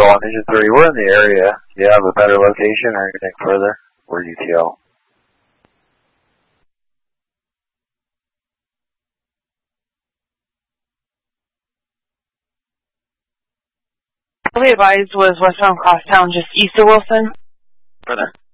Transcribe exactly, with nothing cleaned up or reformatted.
on Engine three. We're in the area. Do you have a better location or anything further? We're U T L. Fully advised was westbound Crosstown, just east of Wilson. Further.